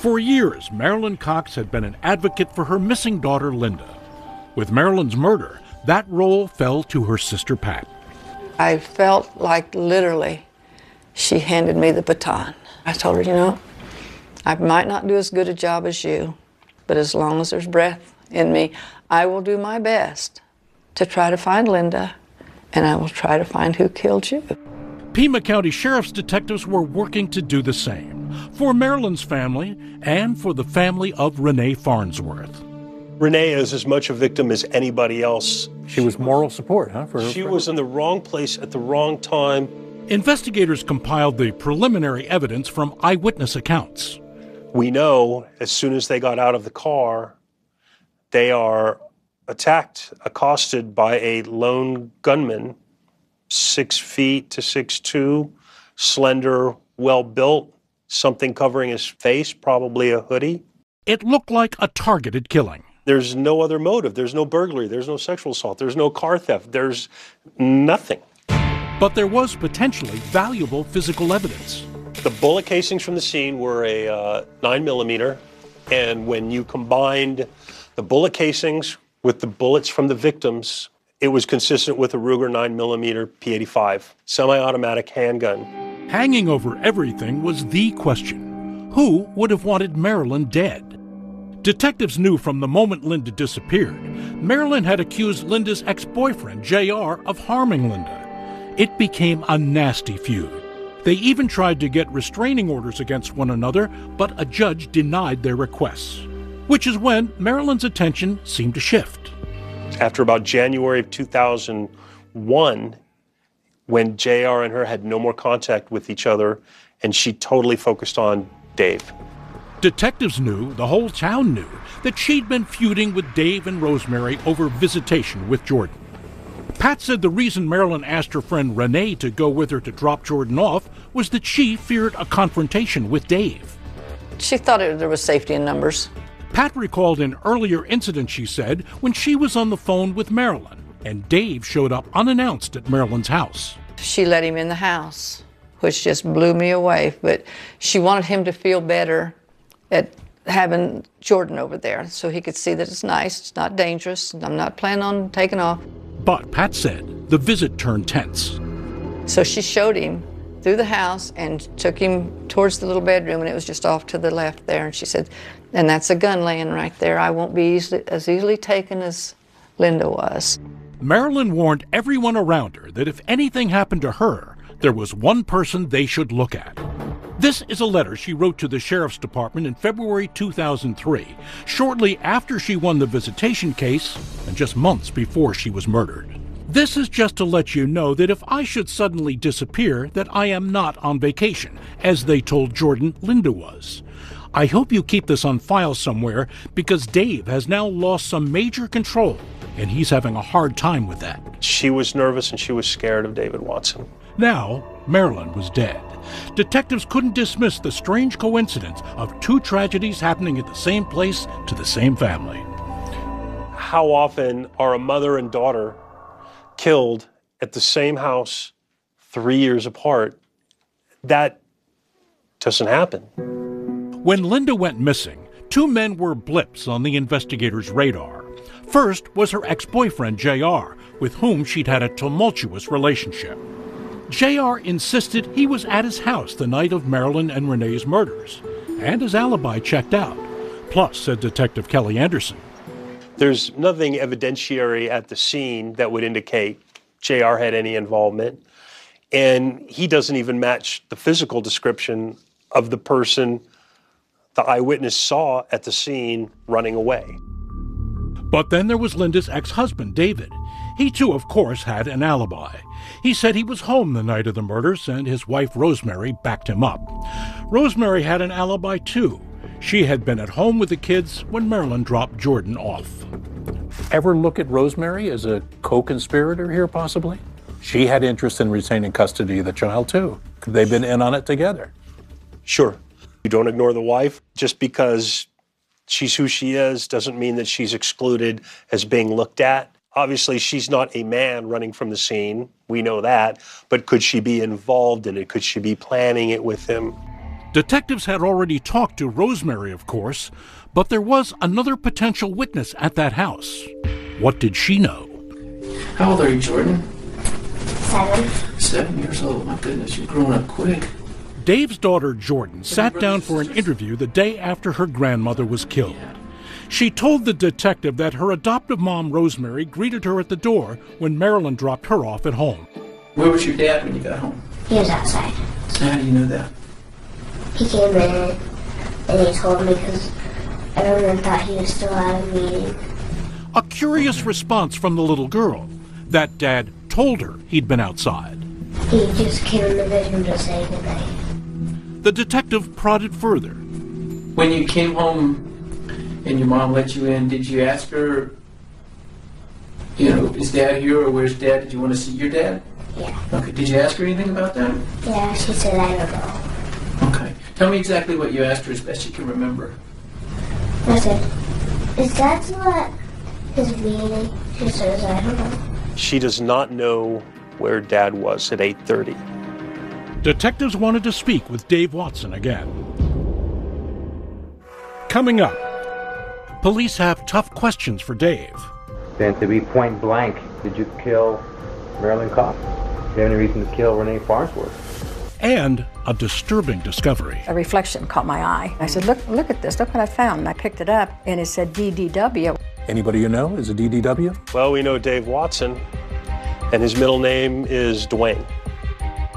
For years, Marilyn Cox had been an advocate for her missing daughter, Linda. With Marilyn's murder, that role fell to her sister, Pat. I felt like literally she handed me the baton. I told her, you know, I might not do as good a job as you, but as long as there's breath in me, I will do my best to try to find Linda, and I will try to find who killed you. Pima County Sheriff's detectives were working to do the same for Marilyn's family and for the family of Renee Farnsworth. Renee is as much a victim as anybody else. She was moral support, huh? She was in the wrong place at the wrong time. Investigators compiled the preliminary evidence from eyewitness accounts. We know as soon as they got out of the car, they are attacked, accosted by a lone gunman, 6 feet to 6'2", slender, well-built, something covering his face, probably a hoodie. It looked like a targeted killing. There's no other motive. There's no burglary. There's no sexual assault. There's no car theft. There's nothing. But there was potentially valuable physical evidence. The bullet casings from the scene were a 9mm, and when you combined the bullet casings with the bullets from the victims, it was consistent with a Ruger 9mm P85 semi-automatic handgun. Hanging over everything was the question: who would have wanted Marilyn dead? Detectives knew from the moment Linda disappeared, Marilyn had accused Linda's ex-boyfriend, JR, of harming Linda. It became a nasty feud. They even tried to get restraining orders against one another, but a judge denied their requests, which is when Marilyn's attention seemed to shift. After about January of 2001, when JR and her had no more contact with each other, and she totally focused on Dave. Detectives knew, the whole town knew, that she'd been feuding with Dave and Rosemary over visitation with Jordan. Pat said the reason Marilyn asked her friend Renee to go with her to drop Jordan off was that she feared a confrontation with Dave. She thought there was safety in numbers. Pat recalled an earlier incident, she said, when she was on the phone with Marilyn, and Dave showed up unannounced at Marilyn's house. She let him in the house, which just blew me away, but she wanted him to feel better at having Jordan over there so he could see that it's nice, it's not dangerous, I'm not planning on taking off. But Pat said the visit turned tense. So she showed him through the house and took him towards the little bedroom, and it was just off to the left there. And she said, and that's a gun laying right there. I won't be as easily taken as Linda was. Marilyn warned everyone around her that if anything happened to her, there was one person they should look at. This is a letter she wrote to the Sheriff's Department in February 2003, shortly after she won the visitation case and just months before she was murdered. This is just to let you know that if I should suddenly disappear, that I am not on vacation, as they told Jordan Linda was. I hope you keep this on file somewhere, because Dave has now lost some major control, and he's having a hard time with that. She was nervous and she was scared of David Watson. Now, Marilyn was dead. Detectives couldn't dismiss the strange coincidence of two tragedies happening at the same place to the same family. How often are a mother and daughter killed at the same house 3 years apart? That doesn't happen. When Linda went missing, two men were blips on the investigators' radar. First was her ex-boyfriend, JR, with whom she'd had a tumultuous relationship. JR insisted he was at his house the night of Marilyn and Renee's murders, and his alibi checked out. Plus, said Detective Kelly Anderson, there's nothing evidentiary at the scene that would indicate JR had any involvement, and he doesn't even match the physical description of the person the eyewitness saw at the scene running away. But then there was Linda's ex-husband, David. He too, of course, had an alibi. He said he was home the night of the murders, and his wife Rosemary backed him up. Rosemary had an alibi too. She had been at home with the kids when Marilyn dropped Jordan off. Ever look at Rosemary as a co-conspirator here, possibly? She had interest in retaining custody of the child too. They've been in on it together. Sure. You don't ignore the wife. Just because she's who she is doesn't mean that she's excluded as being looked at. Obviously, she's not a man running from the scene. We know that. But could she be involved in it? Could she be planning it with him? Detectives had already talked to Rosemary, of course, but there was another potential witness at that house. What did she know? How old are you, Jordan? 7. 7 years old. My goodness, you've grown up quick. Dave's daughter, Jordan, sat down for an interview the day after her grandmother was killed. She told the detective that her adoptive mom, Rosemary, greeted her at the door when Marilyn dropped her off at home. Where was your dad when you got home? He was outside. So how do you know that? He came in and he told me because everyone thought he was still at a meeting. A curious response from the little girl, that Dad told her he'd been outside. He just came in the bedroom to say goodnight. The detective prodded further. When you came home and your mom let you in, did you ask her, is Dad here or where's Dad? Did you want to see your dad? Yeah. Okay, did you ask her anything about that? Yeah, she said I don't know. Okay. Tell me exactly what you asked her as best you can remember. I said, is Dad still at his meeting? She says, I don't know. She does not know where Dad was at 8:30. Detectives wanted to speak with Dave Watson again. Coming up, police have tough questions for Dave. Then to be point blank, did you kill Marilyn Kopp? Do you have any reason to kill Renee Farnsworth? And a disturbing discovery. A reflection caught my eye. I said, look at this, look what I found. And I picked it up and it said DDW. Anybody you know is a DDW? Well, we know Dave Watson, and his middle name is Dwayne.